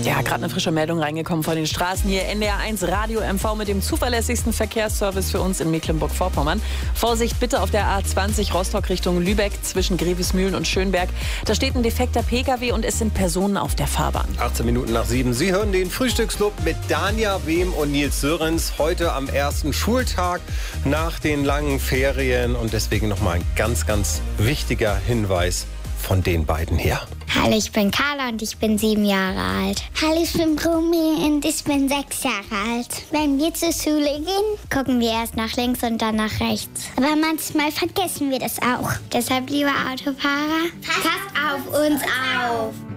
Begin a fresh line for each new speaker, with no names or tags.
Ja, gerade eine frische Meldung reingekommen von den Straßen hier. NDR1 Radio MV mit dem zuverlässigsten Verkehrsservice für uns in Mecklenburg-Vorpommern. Vorsicht bitte auf der A20 Rostock Richtung Lübeck zwischen Grevesmühlen und Schönberg. Da steht ein defekter Pkw und es sind Personen auf der Fahrbahn.
18 Minuten nach 7. Sie hören den Frühstücksclub mit Danja Wehm und Nils Sörens. Heute am ersten Schultag nach den langen Ferien. Und deswegen nochmal ein ganz, ganz wichtiger Hinweis von den beiden hier.
Hallo, ich bin Carla und ich bin 7 Jahre alt.
Hallo, ich bin Romy und ich bin 6 Jahre alt. Wenn wir zur Schule gehen,
Gucken wir erst nach links und dann nach rechts.
aber manchmal vergessen wir das auch.
Deshalb, liebe Autofahrer, passt auf uns auf.